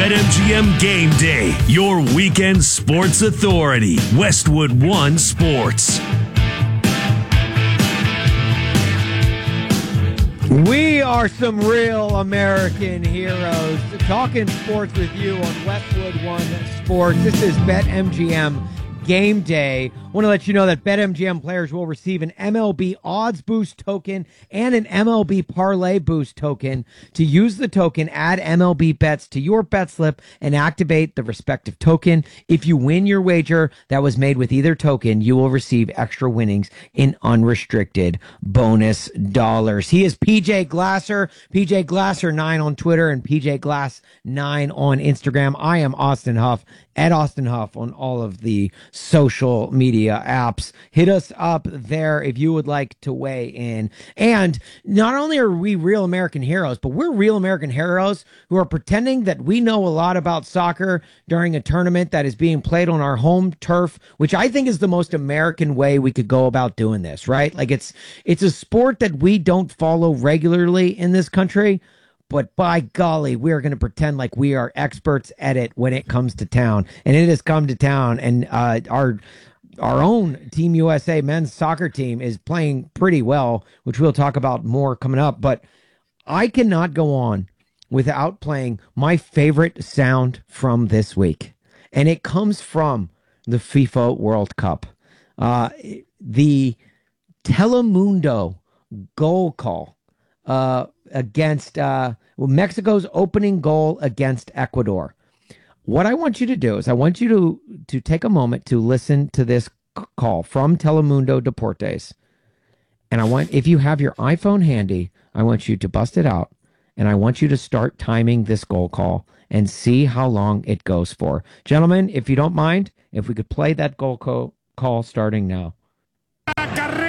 BetMGM Game Day, your weekend sports authority. Westwood One Sports. We are some real American heroes. Talking sports with you on Westwood One Sports. This is BetMGM Game Day. I want to let you know that BetMGM players will receive an MLB Odds Boost token and an MLB Parlay Boost token. To use the token, add MLB bets to your bet slip and activate the respective token. If you win your wager that was made with either token, you will receive extra winnings in unrestricted bonus dollars. He is PJ Glasser, PJ Glasser 9 on Twitter and PJ Glass 9 on Instagram. I am Austin Huff, at Austin Huff on all of the social media apps. Hit us up there if you would like to weigh in. And not only are we real American heroes, but we're real American heroes who are pretending that we know a lot about soccer during a tournament that is being played on our home turf, which I think is the most American way we could go about doing this, right? Like it's a sport that we don't follow regularly in this country. But by golly, we are going to pretend like we are experts at it when it comes to town. And it has come to town. And our own Team USA men's soccer team is playing pretty well, which we'll talk about more coming up. But I cannot go on without playing my favorite sound from this week. And it comes from the FIFA World Cup. The Telemundo goal call against Mexico's opening goal against Ecuador. What I want you to do is I want you to take a moment to listen to this call from Telemundo Deportes. And I want, if you have your iPhone handy, I want you to bust it out and I want you to start timing this goal call and see how long it goes for. Gentlemen, if you don't mind, if we could play that goal call starting now.